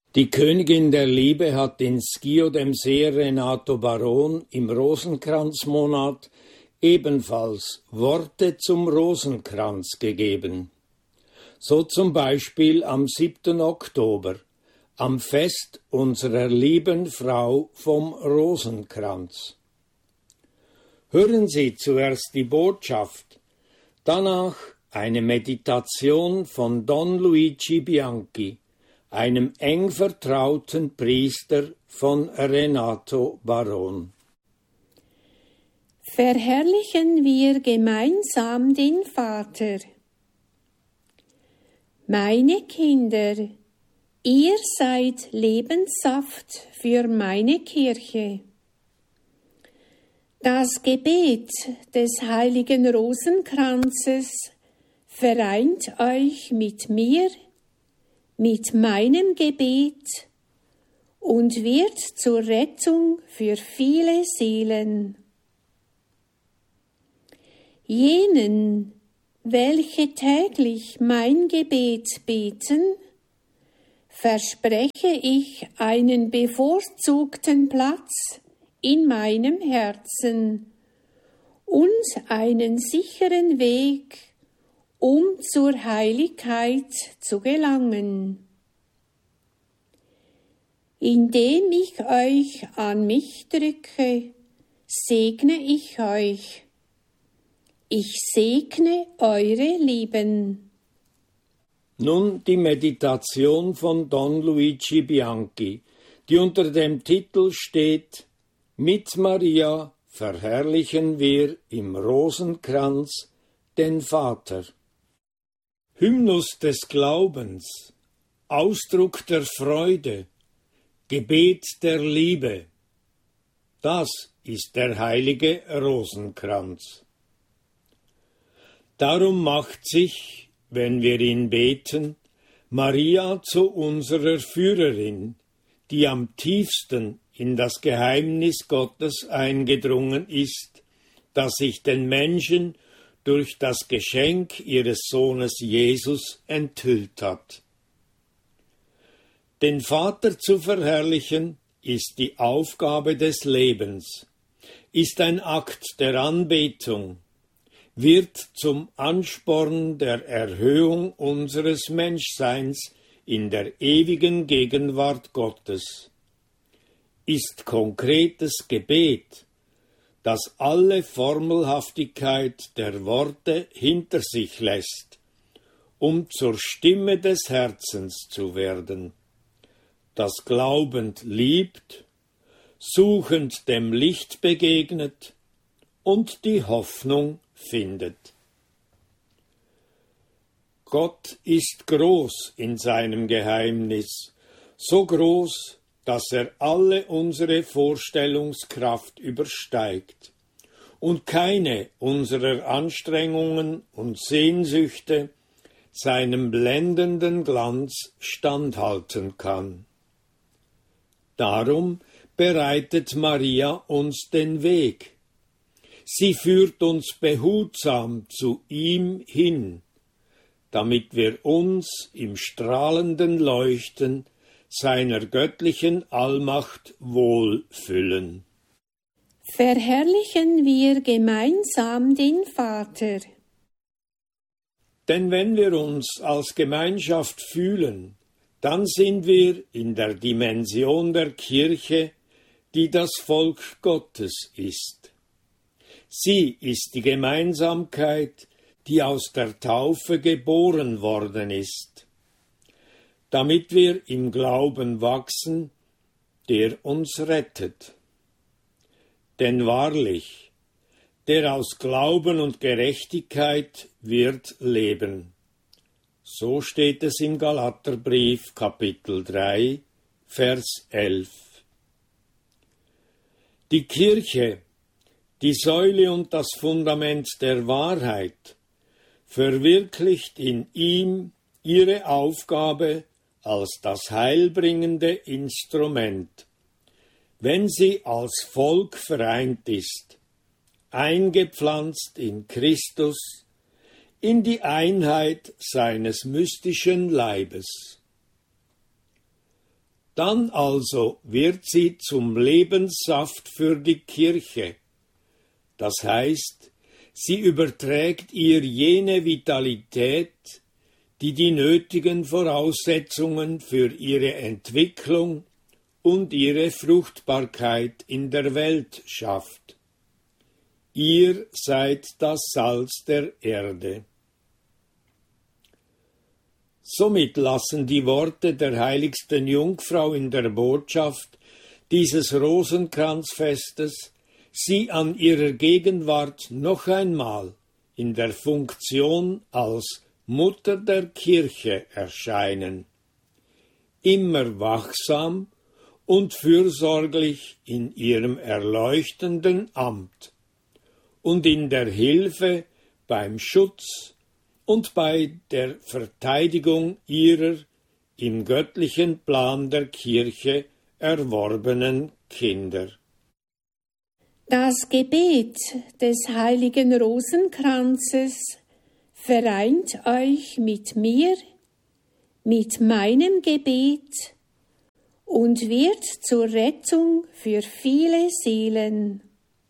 Die Königin der Liebe hat in Schio dem Seher Renato Baron im Rosenkranzmonat ebenfalls Worte zum Rosenkranz gegeben. So zum Beispiel am 7. Oktober, am Fest unserer lieben Frau vom Rosenkranz. Hören Sie zuerst die Botschaft, danach eine Meditation von Don Luigi Bianchi, einem eng vertrauten Priester von Renato Baron. Verherrlichen wir gemeinsam den Vater. Meine Kinder, ihr seid Lebenssaft für meine Kirche. Das Gebet des heiligen Rosenkranzes vereint euch mit mir, mit meinem Gebet und wird zur Rettung für viele Seelen. Jenen, welche täglich mein Gebet beten, verspreche ich einen bevorzugten Platz in meinem Herzen und einen sicheren Weg, um zur Heiligkeit zu gelangen. Indem ich euch an mich drücke, segne ich euch. Ich segne eure Lieben. Nun die Meditation von Don Luigi Bianchi, die unter dem Titel steht: Mit Maria verherrlichen wir im Rosenkranz den Vater. Hymnus des Glaubens, Ausdruck der Freude, Gebet der Liebe. Das ist der heilige Rosenkranz. Darum macht sich, wenn wir ihn beten, Maria zu unserer Führerin, die am tiefsten in das Geheimnis Gottes eingedrungen ist, das sich den Menschen durch das Geschenk ihres Sohnes Jesus enthüllt hat. Den Vater zu verherrlichen ist die Aufgabe des Lebens, ist ein Akt der Anbetung, wird zum Ansporn der Erhöhung unseres Menschseins in der ewigen Gegenwart Gottes, ist konkretes Gebet, das alle Formelhaftigkeit der Worte hinter sich lässt, um zur Stimme des Herzens zu werden, das glaubend liebt, suchend dem Licht begegnet und die Hoffnung findet. Gott ist groß in seinem Geheimnis, so groß, dass er alle unsere Vorstellungskraft übersteigt und keine unserer Anstrengungen und Sehnsüchte seinem blendenden Glanz standhalten kann. Darum bereitet Maria uns den Weg. Sie führt uns behutsam zu ihm hin, damit wir uns im strahlenden Leuchten seiner göttlichen Allmacht wohlfühlen. Verherrlichen wir gemeinsam den Vater. Denn wenn wir uns als Gemeinschaft fühlen, dann sind wir in der Dimension der Kirche, die das Volk Gottes ist. Sie ist die Gemeinsamkeit, die aus der Taufe geboren worden ist, damit wir im Glauben wachsen, der uns rettet. Denn wahrlich, der aus Glauben und Gerechtigkeit wird leben. So steht es im Galaterbrief, Kapitel 3, Vers 11. Die Kirche, die Säule und das Fundament der Wahrheit, verwirklicht in ihm ihre Aufgabe als das heilbringende Instrument, wenn sie als Volk vereint ist, eingepflanzt in Christus, in die Einheit seines mystischen Leibes. Dann also wird sie zum Lebenssaft für die Kirche. Das heißt, sie überträgt ihr jene Vitalität, die die nötigen Voraussetzungen für ihre Entwicklung und ihre Fruchtbarkeit in der Welt schafft. Ihr seid das Salz der Erde. Somit lassen die Worte der heiligsten Jungfrau in der Botschaft dieses Rosenkranzfestes sie an ihrer Gegenwart noch einmal in der Funktion als Mutter der Kirche erscheinen, immer wachsam und fürsorglich in ihrem erleuchtenden Amt und in der Hilfe beim Schutz und bei der Verteidigung ihrer im göttlichen Plan der Kirche erworbenen Kinder. Das Gebet des heiligen Rosenkranzes vereint euch mit mir, mit meinem Gebet und wird zur Rettung für viele Seelen.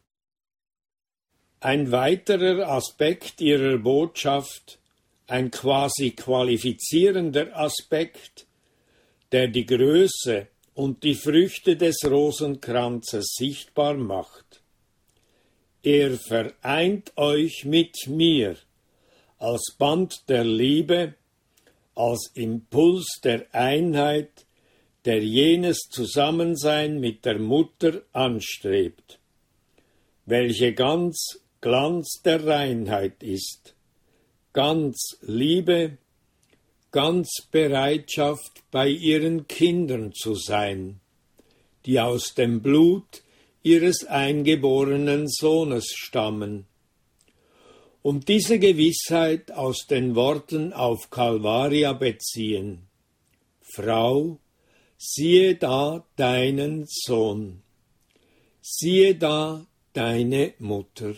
Ein weiterer Aspekt ihrer Botschaft, ein quasi qualifizierender Aspekt, der die Größe und die Früchte des Rosenkranzes sichtbar macht. Er vereint euch mit mir als Band der Liebe, als Impuls der Einheit, der jenes Zusammensein mit der Mutter anstrebt, welche ganz Glanz der Reinheit ist, ganz Liebe, ganz Bereitschaft, bei ihren Kindern zu sein, die aus dem Blut ihres eingeborenen Sohnes stammen, und diese Gewissheit aus den Worten auf Calvaria beziehen: Frau, siehe da deinen Sohn, siehe da deine Mutter.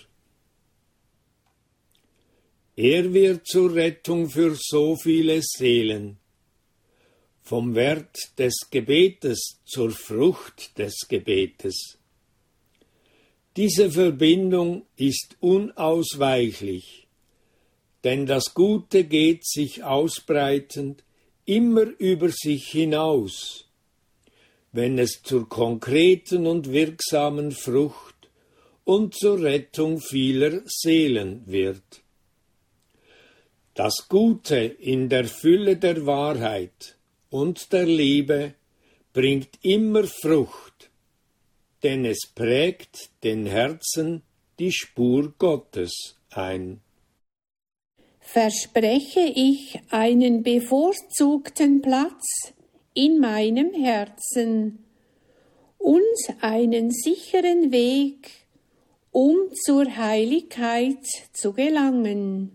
Er wird zur Rettung für so viele Seelen, vom Wert des Gebetes zur Frucht des Gebetes. Diese Verbindung ist unausweichlich, denn das Gute geht sich ausbreitend immer über sich hinaus, wenn es zur konkreten und wirksamen Frucht und zur Rettung vieler Seelen wird. Das Gute in der Fülle der Wahrheit und der Liebe bringt immer Frucht, denn es prägt den Herzen die Spur Gottes ein. Verspreche ich einen bevorzugten Platz in meinem Herzen und einen sicheren Weg, um zur Heiligkeit zu gelangen.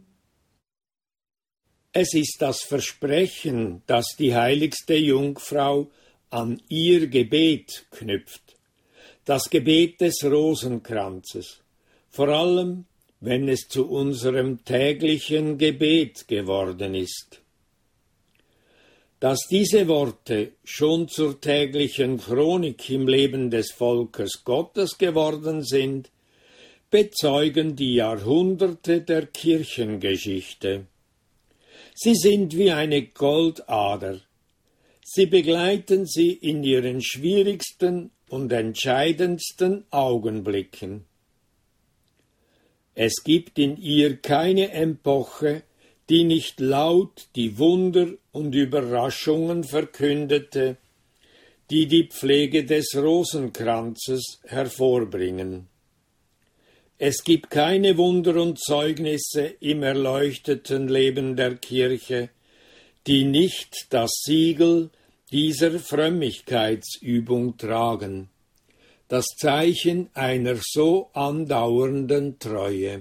Es ist das Versprechen, das die heiligste Jungfrau an ihr Gebet knüpft, das Gebet des Rosenkranzes, vor allem, wenn es zu unserem täglichen Gebet geworden ist. Dass diese Worte schon zur täglichen Chronik im Leben des Volkes Gottes geworden sind, bezeugen die Jahrhunderte der Kirchengeschichte. Sie sind wie eine Goldader. Sie begleiten sie in ihren schwierigsten und entscheidendsten Augenblicken. Es gibt in ihr keine Epoche, die nicht laut die Wunder und Überraschungen verkündete, die die Pflege des Rosenkranzes hervorbringen. Es gibt keine Wunder und Zeugnisse im erleuchteten Leben der Kirche, die nicht das Siegel dieser Frömmigkeitsübung tragen, das Zeichen einer so andauernden Treue.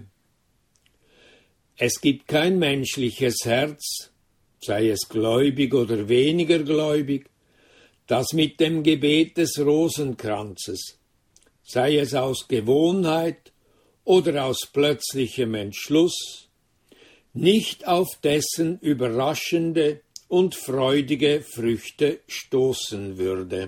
Es gibt kein menschliches Herz, sei es gläubig oder weniger gläubig, das mit dem Gebet des Rosenkranzes, sei es aus Gewohnheit oder aus plötzlichem Entschluss, nicht auf dessen überraschende und freudige Früchte stoßen würde.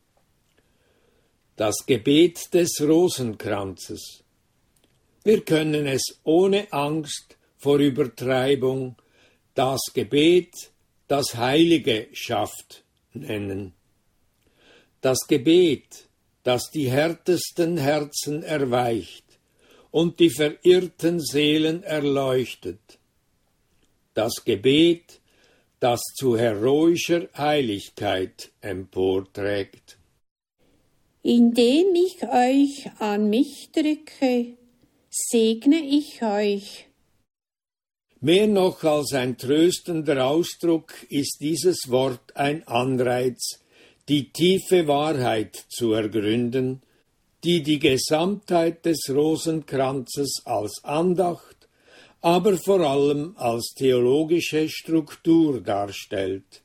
Das Gebet des Rosenkranzes. Wir können es ohne Angst vor Übertreibung das Gebet, das Heilige schafft, nennen. Das Gebet, das die härtesten Herzen erweicht und die verirrten Seelen erleuchtet. Das Gebet, das zu heroischer Heiligkeit emporträgt. Indem ich euch an mich drücke, segne ich euch. Mehr noch als ein tröstender Ausdruck ist dieses Wort ein Anreiz, die tiefe Wahrheit zu ergründen, die die Gesamtheit des Rosenkranzes als Andacht, aber vor allem als theologische Struktur darstellt.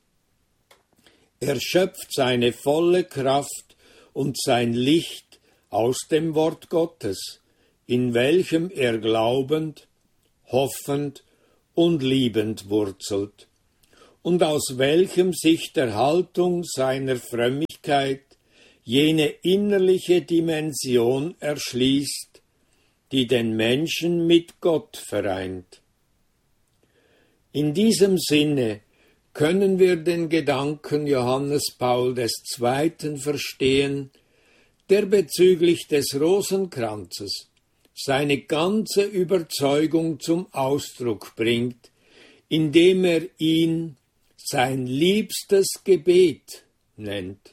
Er schöpft seine volle Kraft und sein Licht aus dem Wort Gottes, in welchem er glaubend, hoffend und liebend wurzelt, und aus welchem sich der Haltung seiner Frömmigkeit jene innerliche Dimension erschließt, die den Menschen mit Gott vereint. In diesem Sinne können wir den Gedanken Johannes Paul II. Verstehen, der bezüglich des Rosenkranzes seine ganze Überzeugung zum Ausdruck bringt, indem er ihn sein liebstes Gebet nennt.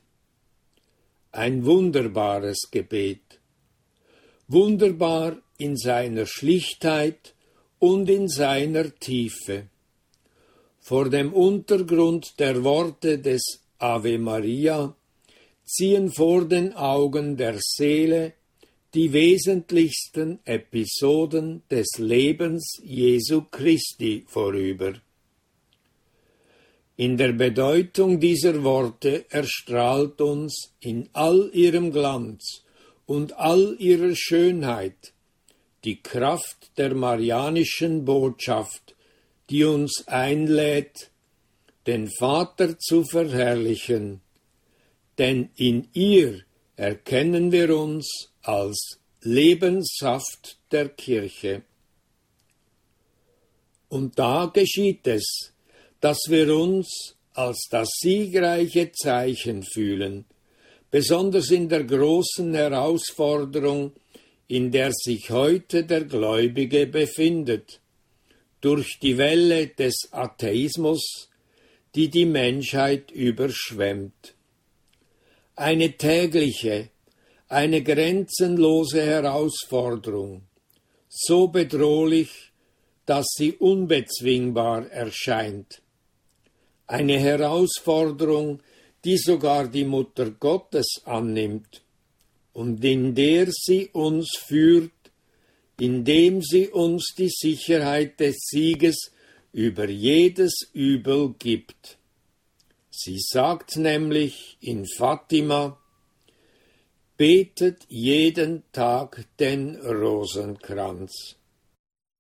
Ein wunderbares Gebet, wunderbar in seiner Schlichtheit und in seiner Tiefe. Vor dem Untergrund der Worte des Ave Maria ziehen vor den Augen der Seele die wesentlichsten Episoden des Lebens Jesu Christi vorüber. In der Bedeutung dieser Worte erstrahlt uns in all ihrem Glanz und all ihrer Schönheit die Kraft der marianischen Botschaft, die uns einlädt, den Vater zu verherrlichen, denn in ihr erkennen wir uns als Lebenssaft der Kirche. Und da geschieht es, dass wir uns als das siegreiche Zeichen fühlen, besonders in der großen Herausforderung, in der sich heute der Gläubige befindet, durch die Welle des Atheismus, die die Menschheit überschwemmt. Eine tägliche, eine grenzenlose Herausforderung, so bedrohlich, dass sie unbezwingbar erscheint. Eine Herausforderung, die sogar die Mutter Gottes annimmt und in der sie uns führt, indem sie uns die Sicherheit des Sieges über jedes Übel gibt. Sie sagt nämlich in Fatima: Betet jeden Tag den Rosenkranz.